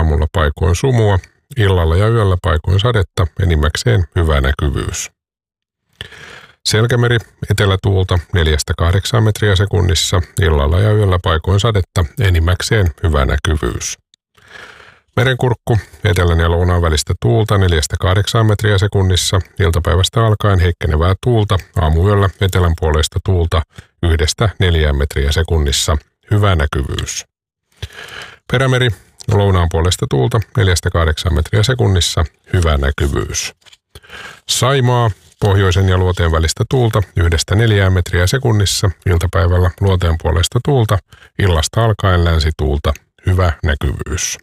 aamulla paikoin sumua, illalla ja yöllä paikoin sadetta, enimmäkseen hyvä näkyvyys. Selkämeri, etelätuulta 4-8 metriä sekunnissa, illalla ja yöllä paikoin sadetta, enimmäkseen hyvä näkyvyys. Merenkurkku, etelän ja lounaan välistä tuulta 4-8 metriä sekunnissa, iltapäivästä alkaen heikkenevää tuulta, aamuyöllä etelänpuoleista tuulta 1-4 metriä sekunnissa, hyvä näkyvyys. Perämeri, lounaan puolesta tuulta 4-8 metriä sekunnissa, hyvä näkyvyys. Saimaa, pohjoisen ja luoteen välistä tuulta 1-4 metriä sekunnissa, iltapäivällä luoteen puolesta tuulta, illasta alkaen länsituulta, hyvä näkyvyys.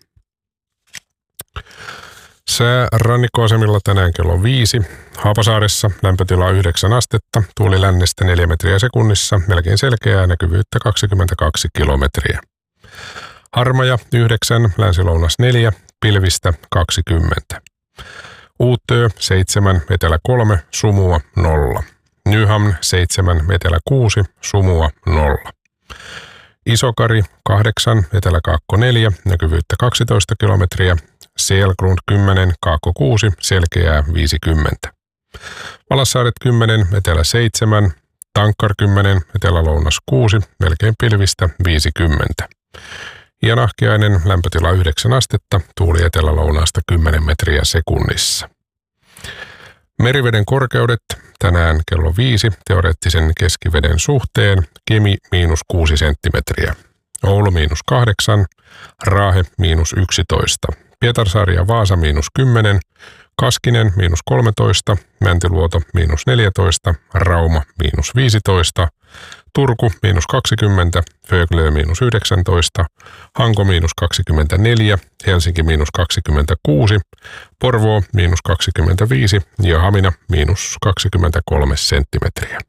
Sää rannikkoasemilla tänään kello 5. Haapasaaressa lämpötila 9 astetta, tuuli lännestä 4 metriä sekunnissa, melkein selkeää, näkyvyyttä 22 kilometriä. Harmaja 9, länsi-lounas 4, pilvistä 20. Uuttöö 7, etelä 3, sumua 0. Nyhamn 7, etelä 6, sumua 0. Isokari 8, etelä-kaakko 4, näkyvyyttä 12 kilometriä. Selgrund 10, kaakko 6, selkeää 50. Valassaaret 10, etelä 7, Tankkar 10, etelä-lounas 6, melkein pilvistä 50. Ja Nahkiainen lämpötila 9 astetta, tuuli etelä-lounaasta 10 metriä sekunnissa. Meriveden korkeudet tänään kello 5 teoreettisen keskiveden suhteen, Kemi -6 senttimetriä, Oulu -8, Raahe -11, Pietarsaari ja Vaasa -10, Kaskinen -13, Mäntyluoto -14, Rauma -15, Turku -20, Föglö -19, Hanko -24, Helsinki -26, Porvoo -25 ja Hamina -23 senttimetriä.